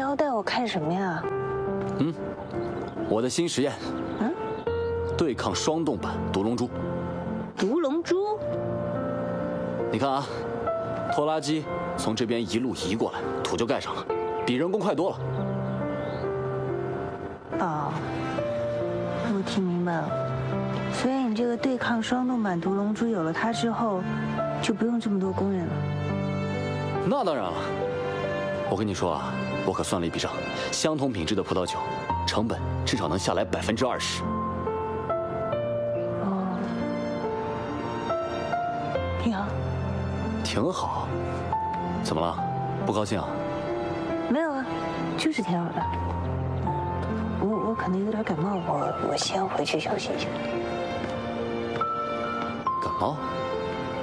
要带我看什么呀？ 我的新实验。对抗双动版毒龙珠。 毒龙珠？ 你看啊，拖拉机从这边一路移过来，土就盖上了，比人工快多了。 哦，我听明白了。所以你这个对抗双动版毒龙珠有了它之后，就不用这么多工人了。 那当然了。我跟你说啊，我可算了一笔账，相同品质的葡萄酒，成本至少能下来20%。 哦，挺好。 挺好。怎么了？不高兴啊？ 没有啊，就是挺好的。我可能有点感冒，我先回去休息一下。 感冒？